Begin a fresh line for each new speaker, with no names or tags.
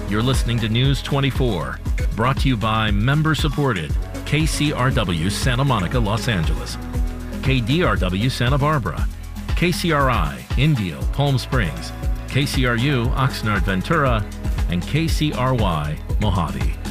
You're listening to News 24, brought to you by member-supported KCRW Santa Monica, Los Angeles, KDRW Santa Barbara, KCRI Indio, Palm Springs, KCRU Oxnard Ventura, and KCRY Mojave.